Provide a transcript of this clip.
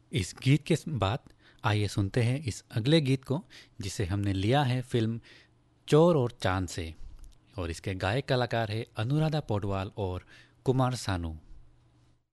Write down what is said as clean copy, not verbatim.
इस गीत के बाद आइए सुनते हैं इस अगले गीत को, जिसे हमने लिया है फिल्म चोर और चांद से। और इसके गायक कलाकार हैं अनुराधा पौडवाल और कुमार सानू।